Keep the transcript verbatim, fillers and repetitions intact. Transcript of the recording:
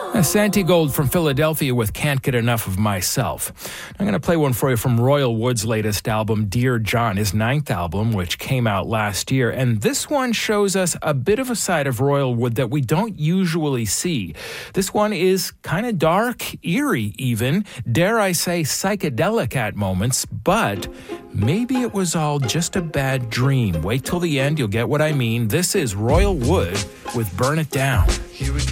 Santi Gold from Philadelphia with Can't Get Enough of Myself. I'm going to play one for you from Royal Wood's latest album, Dear John, his ninth album, which came out last year. And this one shows us a bit of a side of Royal Wood that we don't usually see. This one is kind of dark, eerie even, dare I say psychedelic at moments, but maybe it was all just a bad dream. Wait till the end, you'll get what I mean. This is Royal Wood with Burn It Down.